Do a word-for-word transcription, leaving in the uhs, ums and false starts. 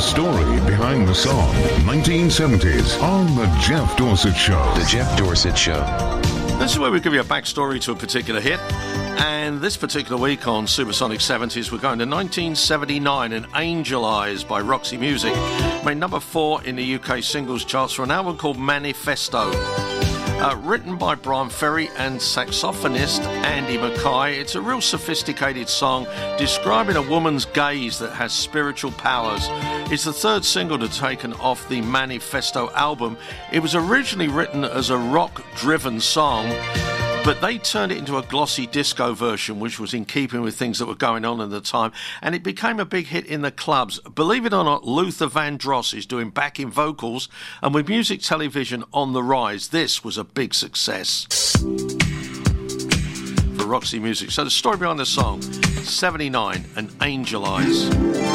story behind the song. nineteen seventies on The Jeff Dorsett Show. The Jeff Dorsett Show. This is where we give you a backstory to a particular hit. And this particular week on Supersonic seventies, we're going to nineteen seventy-nine and Angel Eyes by Roxy Music. Made number four in the U K singles charts for an album called Manifesto. Uh, written by Brian Ferry and saxophonist Andy Mackay, it's a real sophisticated song describing a woman's gaze that has spiritual powers. It's the third single to taken off the Manifesto album. It was originally written as a rock-driven song, but they turned it into a glossy disco version, which was in keeping with things that were going on at the time, and it became a big hit in the clubs. Believe it or not, Luther Vandross is doing backing vocals, and with music television on the rise, this was a big success for Roxy Music. So the story behind the song, seventy-nine and Angel Eyes.